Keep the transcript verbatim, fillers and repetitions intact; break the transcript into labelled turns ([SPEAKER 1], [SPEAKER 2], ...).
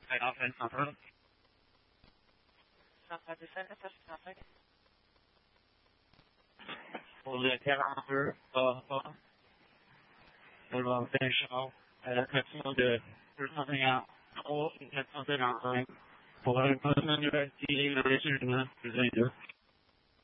[SPEAKER 1] Right off in Southwood.
[SPEAKER 2] Southwest descent, assess traffic.
[SPEAKER 1] Pour le quarante-deux, pas, pas. On va finish off à la section de deux cent cinquante-trois et quatre cent cinquante-cinq pour un poste manuel tiré le résumé du vingt-deux.